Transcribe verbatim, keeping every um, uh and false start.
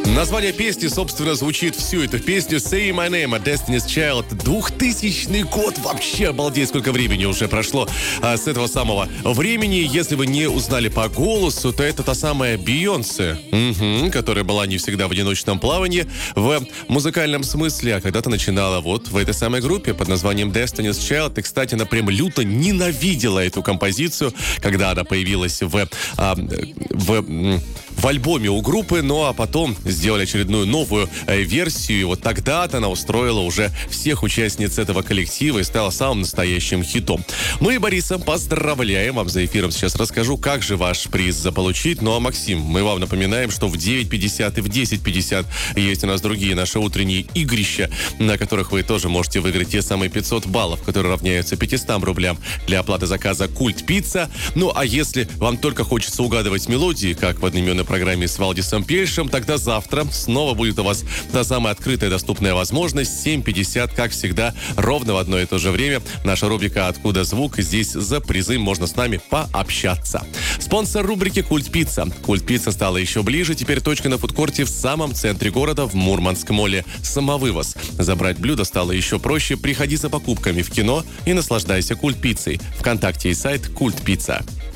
Название песни, собственно, звучит всю эту песню «Say My Name» от Destiny's Child. двухтысячный год. Вообще обалдеть, сколько времени уже прошло а, с этого самого времени. Если вы не узнали по голосу, то это та самая Бейонсе, угу, которая была не всегда в одиночном плавании в музыкальном смысле, а когда-то начинала вот в этой самой группе под названием Destiny's Child. И, кстати, она прям люто ненавидела эту композицию, когда она появилась в, а, в, в альбоме у группы, ну а потом сделали очередную новую э, версию, и вот тогда-то она устроила уже всех участниц этого коллектива и стала самым настоящим хитом. Мы и Бориса поздравляем, вам за эфиром сейчас расскажу, как же ваш приз заполучить. Ну а, Максим, мы вам напоминаем, что в девять пятьдесят и в десять пятьдесят есть у нас другие наши утренние игрища, на которых вы тоже можете выиграть те самые пятьсот баллов, которые равняются пятистам рублям для оплаты заказа «Культ Пицца». Ну а если вам только хочется угадывать мелодии, как в одноименной программе с Валдисом Пельшем, тогда завтра снова будет у вас та самая открытая доступная возможность. семь пятьдесят, как всегда, ровно в одно и то же время. Наша рубрика «Откуда звук?» Здесь за призы можно с нами пообщаться. Спонсор рубрики «Культ Пицца». «Культ Пицца» стала еще ближе. Теперь точка на фудкорте в самом центре города, в Мурманск-молле. Самовывоз. Забрать блюдо стало еще проще. Приходи за покупками в кино и наслаждайся «Культ Пиццей». ВКонтакте и сайт «Культ Пицца».